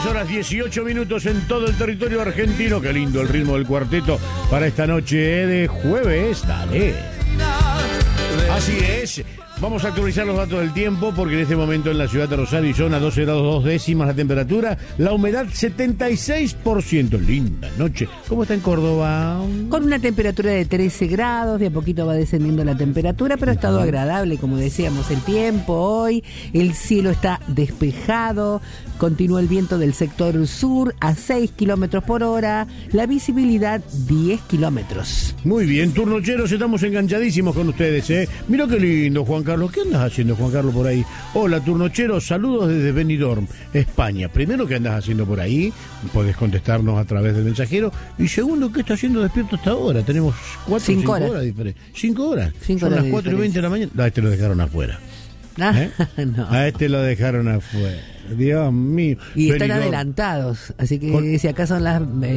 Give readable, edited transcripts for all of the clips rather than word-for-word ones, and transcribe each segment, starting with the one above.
Horas 18 minutos en todo el territorio argentino. Qué lindo el ritmo del cuarteto para esta noche de jueves. Dale. Así es. Vamos a actualizar los datos del tiempo porque en este momento en la ciudad de Rosario son a 12 grados 2 décimas la temperatura, la humedad 76%. Linda noche. ¿Cómo está en Córdoba? Con una temperatura de 13 grados, de a poquito va descendiendo la temperatura, pero ha estado agradable, como decíamos, el tiempo hoy. El cielo está despejado, continúa el viento del sector sur a 6 kilómetros por hora, la visibilidad 10 kilómetros. Muy bien, turnocheros, estamos enganchadísimos con ustedes, ¿eh? Mira qué lindo, Juan Carlos. ¿Qué andas haciendo, Juan Carlos, por ahí? Hola, turnocheros, saludos desde Benidorm, España. Primero, ¿qué andas haciendo por ahí? Podés contestarnos a través del mensajero. Y segundo, ¿qué está haciendo despierto hasta ahora? Tenemos 5 horas diferentes. 5 horas. Son las 4:20 de la mañana. A este lo dejaron afuera. No. A este lo dejaron afuera. Dios mío. Y están adelantados, así que si acá son las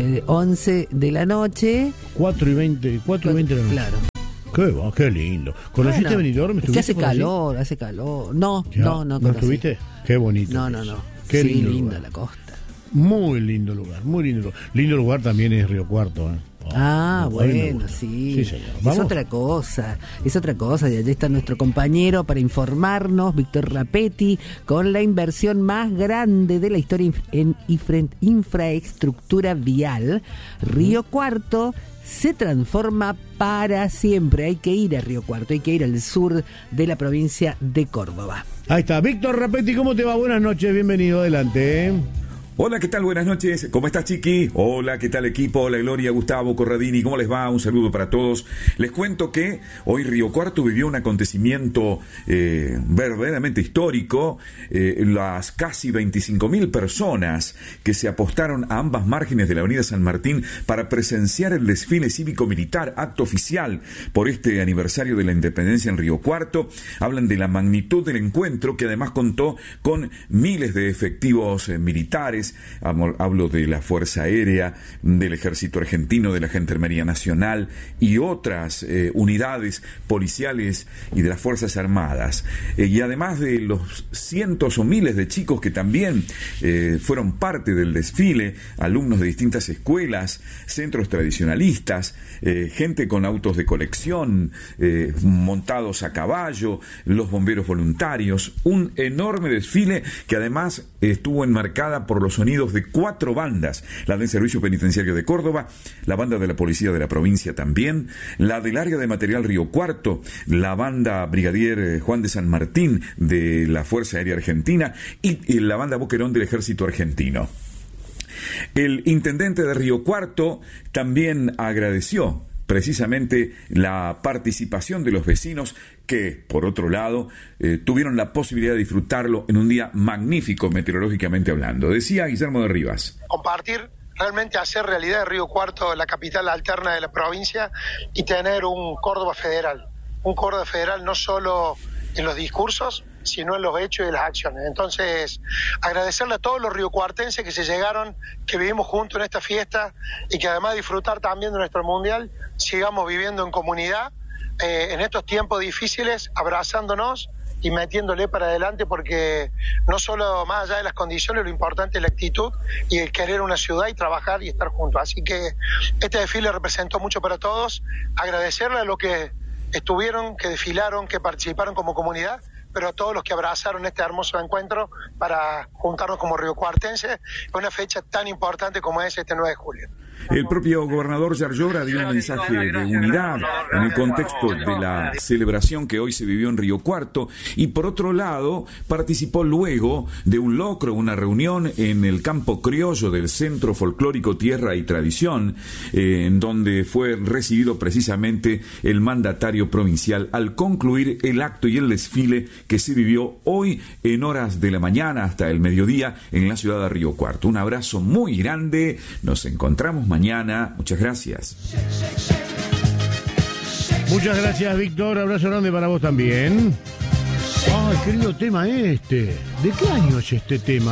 11 de la noche. 4:20 de la noche. Claro. Qué lindo. ¿Conociste Benidorm? Es que hace calor. No estuviste? Qué bonito. No. Qué sí, lindo linda lugar. la costa. Muy lindo lugar, muy lindo. Lindo lugar también es Río Cuarto, ¿eh? Bueno, sí. Sí, señor. ¿Vamos? Es otra cosa. Y allí está nuestro compañero para informarnos, Víctor Rapetti, con la inversión más grande de la historia en infraestructura vial. Río Cuarto se transforma para siempre. Hay que ir a Río Cuarto, hay que ir al sur de la provincia de Córdoba. Ahí está, Víctor Rapetti, ¿cómo te va? Buenas noches, bienvenido, adelante. Hola, ¿qué tal? Buenas noches. ¿Cómo estás, Chiqui? Hola, ¿qué tal, equipo? Hola, Gloria, Gustavo, Corradini. ¿Cómo les va? Un saludo para todos. Les cuento que hoy Río Cuarto vivió un acontecimiento verdaderamente histórico. Las casi 25.000 personas que se apostaron a ambas márgenes de la avenida San Martín para presenciar el desfile cívico-militar, acto oficial por este aniversario de la independencia en Río Cuarto, hablan de la magnitud del encuentro, que además contó con miles de efectivos militares. Hablo de la Fuerza Aérea, del Ejército Argentino, de la Gendarmería Nacional y otras unidades policiales y de las Fuerzas Armadas. Y además de los cientos o miles de chicos que también fueron parte del desfile, alumnos de distintas escuelas, centros tradicionalistas, gente con autos de colección, montados a caballo, los bomberos voluntarios, un enorme desfile que además estuvo enmarcada por los sonidos de 4 bandas, la del Servicio Penitenciario de Córdoba, la banda de la Policía de la provincia también, la del área de material Río Cuarto, la banda Brigadier Juan de San Martín de la Fuerza Aérea Argentina y la banda Boquerón del Ejército Argentino. El intendente de Río Cuarto también agradeció precisamente la participación de los vecinos que, por otro lado, tuvieron la posibilidad de disfrutarlo en un día magnífico meteorológicamente hablando. Decía Guillermo de Rivas. Compartir, realmente hacer realidad de Río Cuarto la capital alterna de la provincia y tener un Córdoba federal. Un Córdoba federal no solo en los discursos, sino en los hechos y en las acciones. Entonces, agradecerle a todos los riocuartenses que se llegaron, que vivimos juntos en esta fiesta y que además de disfrutar también de nuestro mundial, sigamos viviendo en comunidad, en estos tiempos difíciles, abrazándonos y metiéndole para adelante, porque no solo más allá de las condiciones, lo importante es la actitud y el querer una ciudad y trabajar y estar juntos. Así que este desfile representó mucho para todos. Agradecerle a los que estuvieron, que desfilaron, que participaron como comunidad, pero a todos los que abrazaron este hermoso encuentro para juntarnos como riocuartenses en una fecha tan importante como es este 9 de julio. El propio gobernador Yarlora dio un mensaje de unidad en el contexto de la celebración que hoy se vivió en Río Cuarto, y por otro lado participó luego de un locro, una reunión en el campo criollo del Centro Folclórico Tierra y Tradición, en donde fue recibido precisamente el mandatario provincial al concluir el acto y el desfile que se vivió hoy en horas de la mañana hasta el mediodía en la ciudad de Río Cuarto. Un abrazo muy grande, nos encontramos mañana. Muchas gracias. Muchas gracias, Víctor. Abrazo grande para vos también. Ay, qué lindo tema este. ¿De qué año es este tema?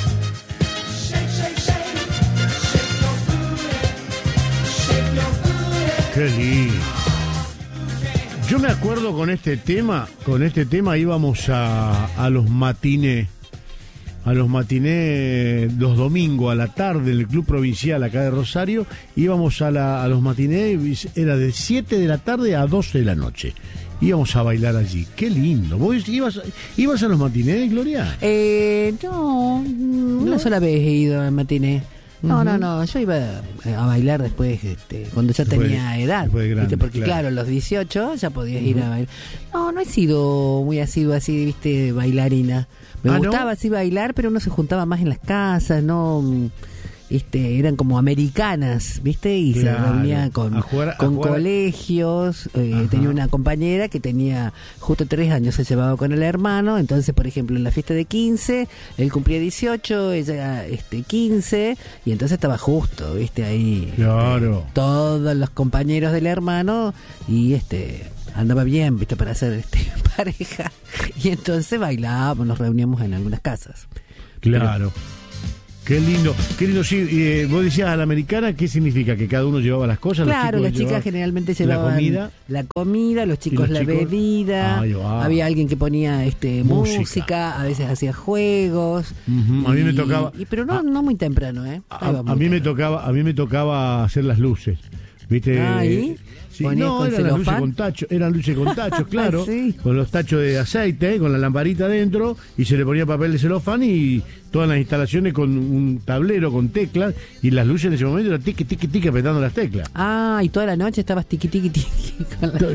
Qué lindo. Yo me acuerdo con este tema íbamos a los matines a los matinés los domingos a la tarde en el Club Provincial acá de Rosario. Íbamos a los matinés, era de 7 de la tarde a 12 de la noche. Íbamos a bailar allí. Qué lindo. ¿Vos ibas a los matinés, Gloria? No, una sola vez he ido al matiné. No, yo iba a bailar después, cuando ya tenía edad, después de grande, ¿viste? Porque claro, a los 18 ya podías ir a bailar. No he sido muy asidua así, ¿viste? Bailarina. Me gustaba así bailar, pero uno se juntaba más en las casas, ¿no? Eran como americanas, ¿viste? Y se reunía con colegios. Tenía una compañera que tenía justo 3 años, se llevaba con el hermano. Entonces, por ejemplo, en la fiesta de 15, él cumplía 18, ella 15, y entonces estaba justo, ¿viste? Ahí todos los compañeros del hermano, y andaba bien, ¿viste? Para hacer pareja. Y entonces bailábamos, nos reuníamos en algunas casas. Claro. Qué lindo, sí. Vos decías a la americana, ¿qué significa? ¿Que cada uno llevaba las cosas? Claro, las chicas generalmente llevaban la comida, los chicos la bebida. Había alguien que ponía música, a veces hacía juegos. A mí me tocaba. Pero no muy temprano, ¿eh? A mí me tocaba hacer las luces. ¿Viste? ¿Y? Sí, no, eran luces con tachos, claro, sí. Con los tachos de aceite, con la lamparita adentro, y se le ponía papel de celofán y todas las instalaciones con un tablero con teclas, y las luces en ese momento eran tiqui, tiqui, tiqui, apretando las teclas. Y toda la noche estabas tiqui, tiqui, tiqui con las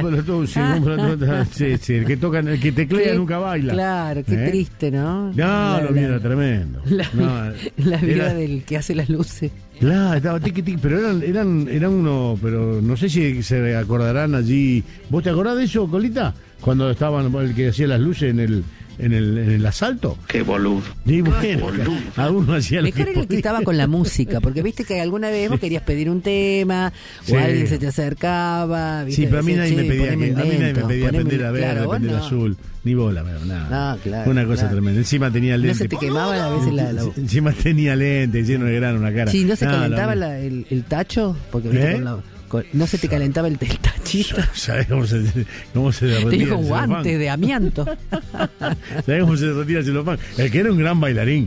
teclas. Sí, el que teclea nunca baila. Claro, qué triste, ¿no? No, lo mío era tremendo. La vida del que hace las luces. Claro, estaba tiqui, tiqui, pero eran uno, pero no sé si se acordarán allí. ¿Vos te acordás de eso, Colita? Cuando estaban el que hacía las luces en el asalto. Qué boludo. Sí, bueno, alguno hacía mejor era el que estaba con la música, porque viste que alguna vez vos querías pedir un tema, o alguien se te acercaba, ¿viste? Sí, pero a mí nadie me pedía prender la verde, prender la azul, ni bola, pero nada. Claro, una cosa tremenda. Encima tenía lente. No se te quemaba a veces la Encima tenía lente, lleno de grano una cara. Sí, no se calentaba el tacho, porque viste no se te calentaba el tachito. ¿Sabés cómo se derretía? Tenía un guante de amianto. ¿Sabés cómo se derretía el celofán? El que era un gran bailarín,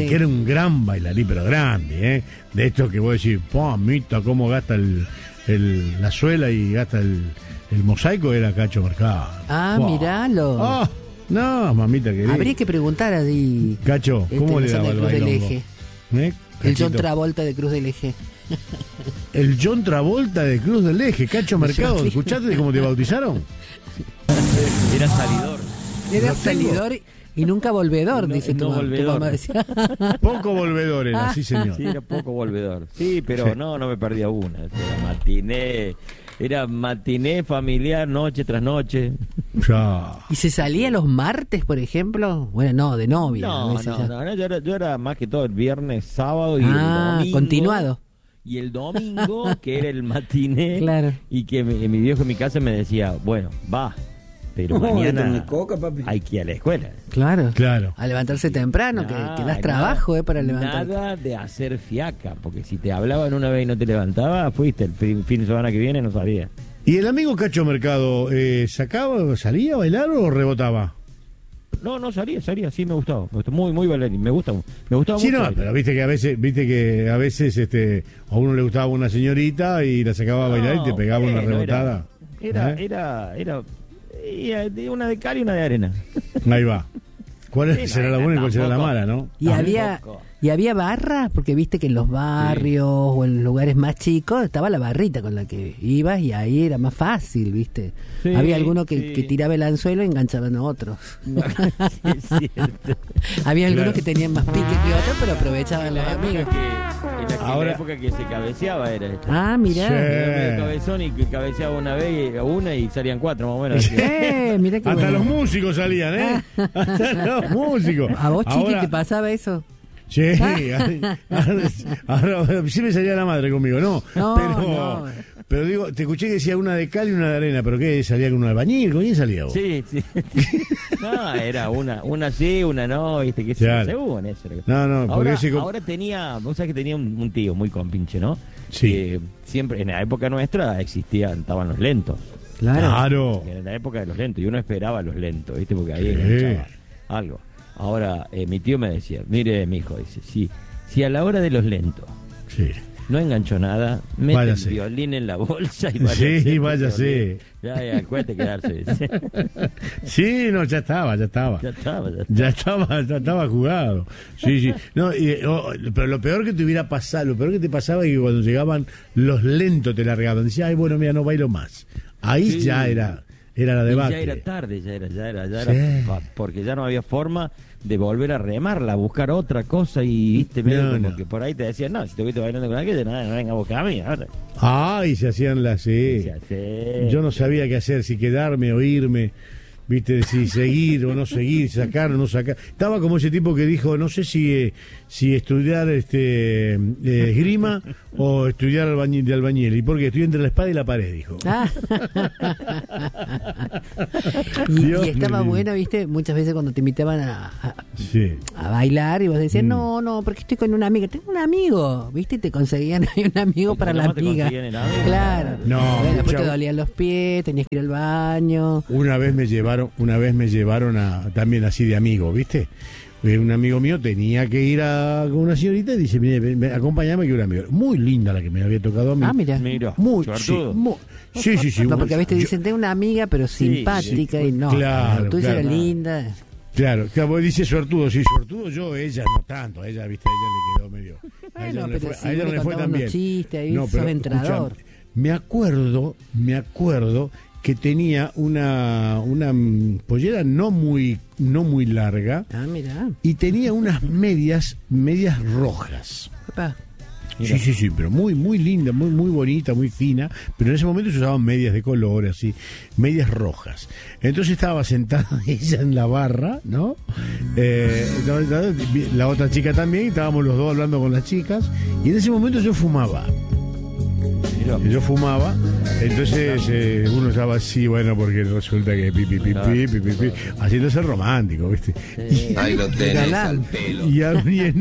pero grande, de estos que vos decís, mita, cómo gasta la suela y gasta el mosaico, era Cacho Mercado. Miralo. No, mamita querida. Habría que preguntar a Cacho, ¿cómo le daba el bailongo? Del Eje. El John Travolta de Cruz del Eje. El John Travolta de Cruz del Eje, Cacho Mercado. ¿Escuchaste cómo te bautizaron? Era salidor y nunca volvedor, dice tu mamá. Decía. Poco volvedor era, sí, señor. Sí, era poco volvedor. Sí, pero no me perdía una. Era matiné familiar noche tras noche. ¿Y se salía los martes, por ejemplo? Bueno, no, de novia. No, yo era más que todo el viernes, sábado y el domingo. Continuado. Y el domingo, que era el matiné, claro. Y que mi viejo en mi casa me decía, bueno, va, pero mañana hay que ir a la escuela. Claro. A levantarse temprano, que das trabajo para levantarte. Nada de hacer fiaca, porque si te hablaban una vez y no te levantaba, fuiste el fin de semana que viene, no sabía. ¿Y el amigo Cacho Mercado salía a bailar o rebotaba? No, salía, sí me gustaba. Muy bailarín, me gustaba mucho. Sí, no, pero viste que a veces a uno le gustaba una señorita y la sacaba a bailar y te pegaba una rebotada. Era una de cal y una de arena. Ahí va. ¿Cuál será la buena y cuál será la mala, no? Y había barra, porque viste que en los barrios o en lugares más chicos estaba la barrita con la que ibas y ahí era más fácil, viste. Sí, había alguno que tiraba el anzuelo y enganchaban a otros. Es cierto. Había algunos que tenían más pique que otros, pero aprovechaban los amigos. En la época que se cabeceaba era esto. Mirá. Era cabezón y cabeceaba una y salían 4 más o menos. Mirá que hasta los músicos salían, hasta los músicos. ¿A vos, Chiqui, te pasaba eso? Sí, ahora sí me salía la madre conmigo, no. Pero digo, te escuché que decía una de cal y una de arena, pero ¿qué? ¿Salía con un albañil? ¿Con quién salía vos? Sí. No, era una sí, una no, viste, que según eso. No, ahora tenía, vos sabés que tenía un tío muy compinche, ¿no? Sí. Siempre, en la época nuestra estaban los lentos. Claro. En la época de los lentos, y uno esperaba los lentos, viste, porque ahí enganchaba algo. Ahora, mi tío me decía, mire, mijo, dice, si a la hora de los lentos no enganchó nada, mete el violín en la bolsa y váyase. Sí, váyase. Ya, cueste quedarse. Sí, no, ya estaba jugado. Sí. No, pero lo peor que te hubiera pasado, lo peor que te pasaba es que cuando llegaban los lentos te largaban. Decía, ay, bueno, mira, no bailo más. Ahí ya era la debate. Ya era tarde, ya era, porque ya no había forma de volver a remarla, a buscar otra cosa y viste, que por ahí te decían, no, si te viste bailando con aquella, no venga a buscar a mí. Ahora. Y se hacían las... Yo no sabía qué hacer, si quedarme o irme, viste, si seguir o no seguir, sacar o no sacar. Estaba como ese tipo que dijo, no sé si estudiar esgrima o estudiar de albañil. ¿Y por qué? Estoy entre la espada y la pared, dijo. Y estaba bueno, viste, muchas veces cuando te invitaban a bailar y vos decías, no, porque estoy con una amiga. Tengo un amigo, viste, y te conseguían ahí un amigo para la amiga. Claro. No, después te dolían los pies, tenías que ir al baño. Una vez me llevaron también así de amigo, ¿viste? Un amigo mío tenía que ir con una señorita y dice, mire, acompáñame que una amiga. Muy linda la que me había tocado a mí. Mira. Muy, sí. No, porque a veces dicen, tengo una amiga, pero simpática y no. Claro, la tuya era linda. Claro, vos dices suertudo, yo, ella no tanto, ella, viste, a ella le quedó medio... A ella no le fue tan bien. Chistes, ahí sos entrenador. Me acuerdo que tenía una pollera no muy larga. Mira. Y tenía unas medias rojas. Papá. Sí, pero muy linda, muy bonita, muy fina, pero en ese momento se usaban medias de color, así, medias rojas. Entonces estaba sentada ella en la barra, ¿no? La otra chica también, y estábamos los dos hablando con las chicas, y en ese momento yo fumaba. Entonces uno estaba así, bueno, porque resulta que pi, haciéndose romántico, ¿viste? Ahí lo tenés al pelo. Y en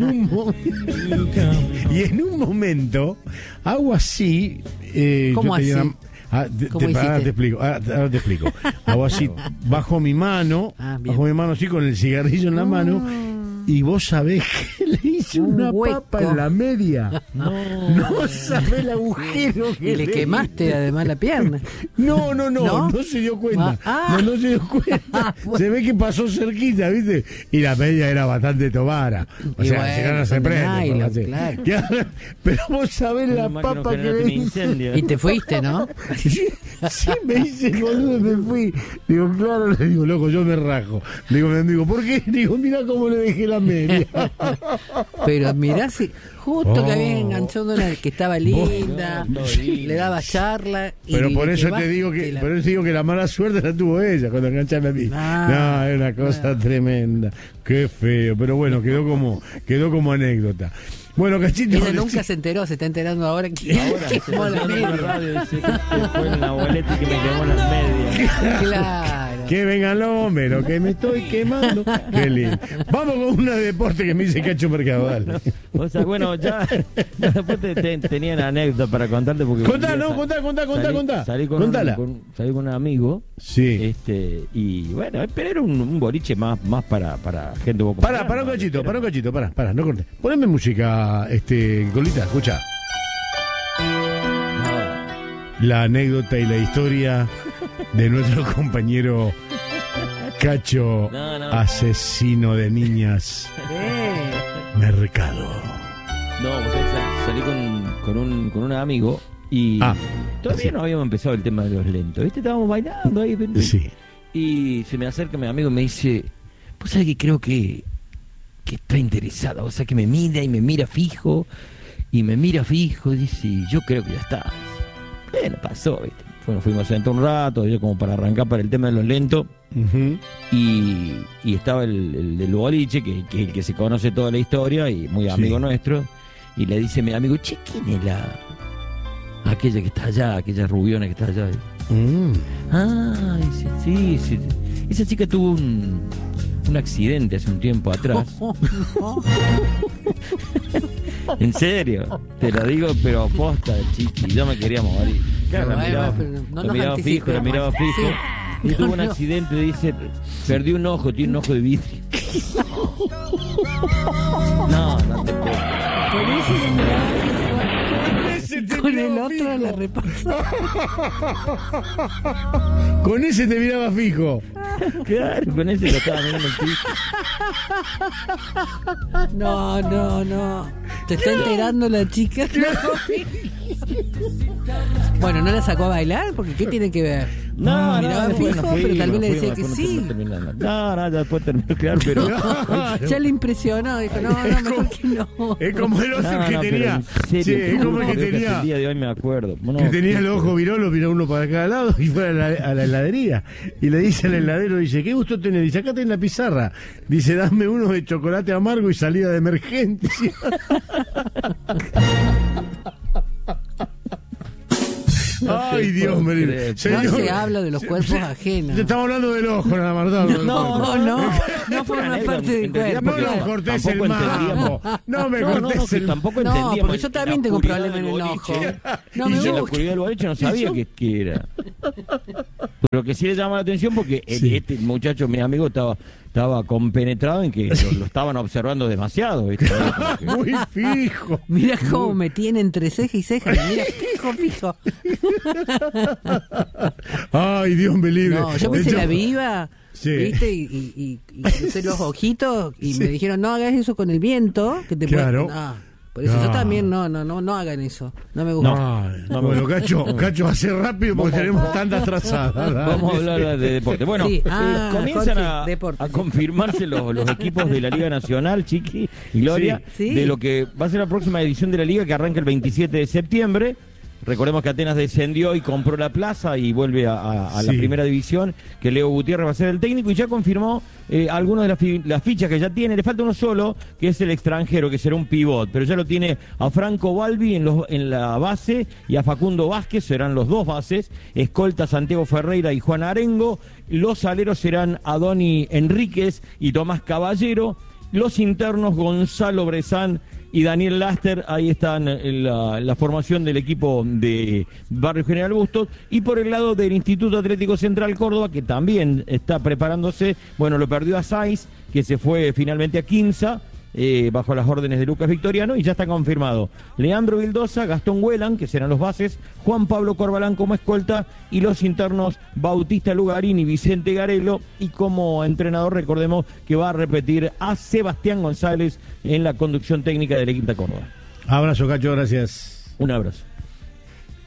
un momento hago así. ¿Cómo así? Ahora te explico. Hago así, bajo mi mano así con el cigarrillo en la mano. Y vos sabés que le hice una papa en la media. No sabés el agujero que y le quemaste además la pierna. No se dio cuenta. No se dio cuenta. Se ve que pasó cerquita, ¿viste? Y la media era bastante tobara. O sea, si no se prende. Claro. Pero vos sabés la papa que le hice. Y te fuiste, ¿no? Sí, me hice el boludo y me fui. Digo, claro, le digo, loco, yo me rajo. Le digo a mi amigo, ¿por qué? Digo, mira cómo le dejé la media. Pero mirá si justo que había enganchado una que estaba linda, le daba charla. Pero por eso te digo que la mala suerte la tuvo ella cuando enganchame a mí. No, es una cosa tremenda. Qué feo, pero bueno, quedó como anécdota. Bueno, Cachito. Ella nunca se enteró, se está enterando ahora que quemó la media. Fue una boleta que me quemó las medias. Claro. Que vengan los bomberos, que me estoy quemando. Qué lindo. Vamos con una de deporte que me dice Cacho Mercado, dale. O sea, bueno, ya después tenían anécdota para contarte. Porque contá. Salí con un amigo. Sí. Y bueno, pero era un boliche más para gente un poco. Para un cachito, no cortes. Poneme música, Colita, escucha. La anécdota y la historia de nuestro compañero Cacho, asesino de niñas. Mercado. No, salí con un amigo y todavía no habíamos empezado el tema de los lentos, ¿viste? Estábamos bailando ahí. Sí. Y se me acerca mi amigo y me dice, pues sabes que creo que está interesada, o sea que me mira y me mira fijo, y dice, yo creo que ya está. Bueno, pasó, ¿viste? Bueno, fuimos a sentar un rato, yo como para arrancar para el tema de los lentos. Uh-huh. Y estaba el del boliche, que el que se conoce toda la historia y muy amigo nuestro, y le dice mi amigo, che, ¿quién es aquella que está allá, aquella rubiona que está allá? Dice, sí. Esa chica tuvo un accidente hace un tiempo atrás. En serio, te lo digo, pero posta, chiqui, yo me quería morir. Claro, lo miraba fijo. Y tuvo un accidente, dice, perdió un ojo, tiene un ojo de vidrio. No, no te puedo. Con ese se miraba Ese te con el miraba otro fijo. la repasó. Con ese te miraba fijo. Claro, con ese lo estaba mirando el piso. No. ¿Te está enterando la chica? Bueno, ¿no la sacó a bailar? Porque ¿qué tiene que ver? No, miraba no, fijo, no, pero tal vez le fuimos, decía que después sí. no terminó. No, ya después terminó, claro, pero... Ya le impresionó, dijo, no, mejor que no. Es como el otro No, que no, tenía. pero en serio, Sí, es como el que creo hasta tenía. el día de hoy me acuerdo. No, Que tenía el qué- ojo virolo, miró uno para cada lado y fue a la heladería. Y le dice al heladero, dice, ¿qué gusto tenés? Dice, acá tenés la pizarra. Dice, dame uno de chocolate amargo y salida de emergencia. Ay, Dios puedo mío. creer. No se habla de los cuerpos ajenos. Estamos hablando del ojo, nada más. No forma parte del realidad, No cuerpo. porque nos cortés tampoco el entendíamos. mambo. No me No, cortés que el tampoco No, entendíamos. porque yo también la tengo oscuridad problema en del el boliche. ojo. No Y me en la gusta. oscuridad del boliche no sabía qué era. Pero que sí le llama la atención porque este muchacho, mi amigo, estaba compenetrado en que lo estaban observando demasiado. ¿Viste? Muy fijo. Mira cómo me tiene entre ceja y ceja. Mira, fijo. Ay, Dios me libre. No, yo me hice la viva, Sí. ¿viste? Y crucé los ojitos y me dijeron, no hagas eso con el viento, que te Claro. puede... No. Por eso yo también no hagan eso. No me gusta. Ay, bueno, Cacho, hace rápido porque tenemos tanta atrasada. Vamos a hablar de deporte. Bueno, Sí. comienzan Jorge, deporte, a sí. confirmarse los equipos de la Liga Nacional, Chiqui y Gloria, Sí. de lo que va a ser la próxima edición de la Liga que arranca el 27 de septiembre. Recordemos que Atenas descendió y compró la plaza y vuelve a la Sí. primera división, que Leo Gutiérrez va a ser el técnico y ya confirmó algunas de las fichas que ya tiene. Le falta uno solo, que es el extranjero, que será un pivot, pero ya lo tiene a Franco Balbi en la base y a Facundo Vázquez, serán los dos bases, escolta Santiago Ferreira y Juan Arengo, los aleros serán Adoni Enríquez y Tomás Caballero, los internos Gonzalo Brezán y Daniel Laster, ahí están la formación del equipo de Barrio General Bustos, y por el lado del Instituto Atlético Central Córdoba, que también está preparándose, bueno, lo perdió a Sáiz, que se fue finalmente a Quinza, bajo las órdenes de Lucas Victoriano, y ya está confirmado Leandro Vildosa, Gastón Huelan, que serán los bases, Juan Pablo Corbalán como escolta, y los internos Bautista Lugarín y Vicente Garelo, y como entrenador recordemos que va a repetir a Sebastián González en la conducción técnica del equipo de Córdoba. Abrazo, Cacho, gracias. Un abrazo.